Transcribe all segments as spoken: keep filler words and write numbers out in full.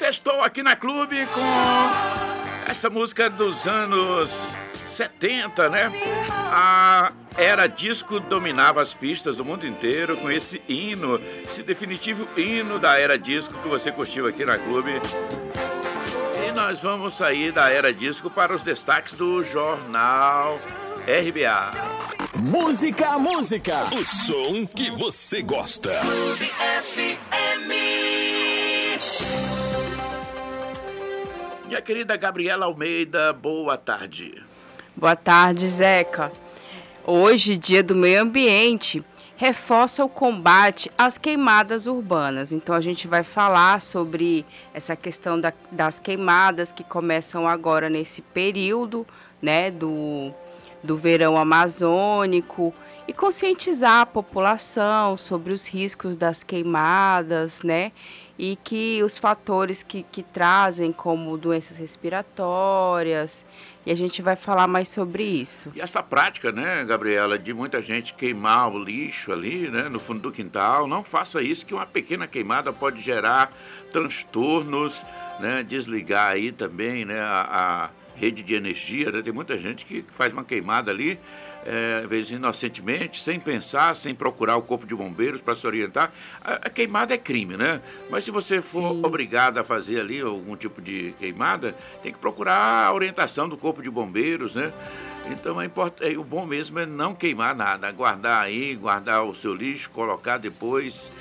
Estou aqui na Clube com essa música dos anos setenta, né? A era disco dominava as pistas do mundo inteiro com esse hino, esse definitivo hino da era disco que você curtiu aqui na Clube. E nós vamos sair da era disco para os destaques do Jornal R B A. Música, música. O som que você gosta. Clube F M. Minha querida Gabriela Almeida, boa tarde. Boa tarde, Zeca. Hoje, Dia do Meio Ambiente, reforça o combate às queimadas urbanas. Então, a gente vai falar sobre essa questão da, das queimadas que começam agora nesse período, né, do, do verão amazônico, e conscientizar a população sobre os riscos das queimadas, né, e que os fatores que, que trazem, como doenças respiratórias, e a gente vai falar mais sobre isso. E essa prática, né, Gabriela, de muita gente queimar o lixo ali, né, no fundo do quintal, não faça isso, que uma pequena queimada pode gerar transtornos, né, desligar aí também, né, a, a rede de energia, né? Tem muita gente que faz uma queimada ali, é, às vezes inocentemente, sem pensar, sem procurar o corpo de bombeiros para se orientar. A, a queimada é crime, né? Mas se você for Sim. obrigado a fazer ali algum tipo de queimada, tem que procurar a orientação do corpo de bombeiros, né? Então é importante, é, o bom mesmo é não queimar nada, guardar aí, guardar o seu lixo, colocar depois,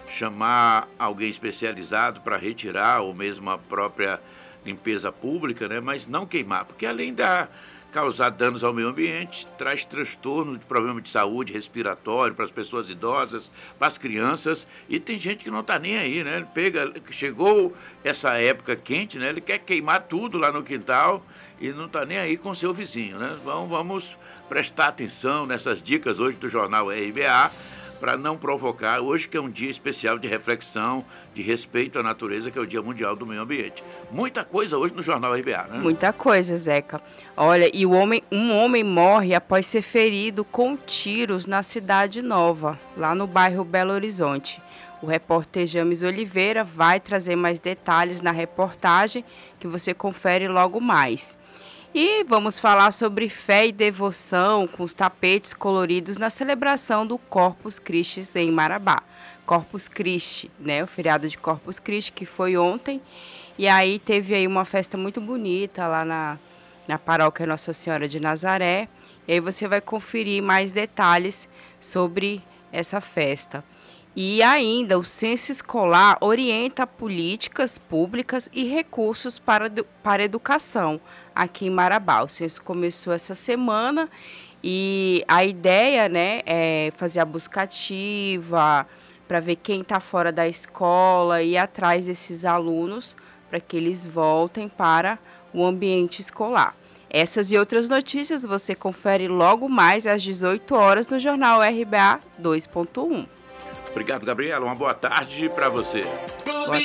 chamar alguém especializado para retirar, ou mesmo a própria limpeza pública, né? Mas não queimar, porque além de causar danos ao meio ambiente, traz transtornos de problema de saúde respiratório para as pessoas idosas, para as crianças, e tem gente que não está nem aí, né? Ele pega, chegou essa época quente, né? Ele quer queimar tudo lá no quintal e não está nem aí com o seu vizinho, né? Então vamos prestar atenção nessas dicas hoje do Jornal R B A, para não provocar, hoje que é um dia especial de reflexão, de respeito à natureza, que é o Dia Mundial do Meio Ambiente. Muita coisa hoje no Jornal R B A, né? Muita coisa, Zeca. Olha, e o homem, um homem morre após ser ferido com tiros na Cidade Nova, lá no bairro Belo Horizonte. O repórter James Oliveira vai trazer mais detalhes na reportagem, que você confere logo mais. E vamos falar sobre fé e devoção com os tapetes coloridos na celebração do Corpus Christi em Marabá. Corpus Christi, né? O feriado de Corpus Christi, que foi ontem. E aí teve aí uma festa muito bonita lá na, na paróquia Nossa Senhora de Nazaré. E aí você vai conferir mais detalhes sobre essa festa. E ainda, o Censo Escolar orienta políticas públicas e recursos para, para a educação aqui em Marabá. O censo começou essa semana e a ideia, né, é fazer a busca ativa para ver quem está fora da escola e ir atrás desses alunos para que eles voltem para o ambiente escolar. Essas e outras notícias você confere logo mais às dezoito horas no Jornal R B A dois ponto um. Obrigado, Gabriela. Uma boa tarde para você. Clube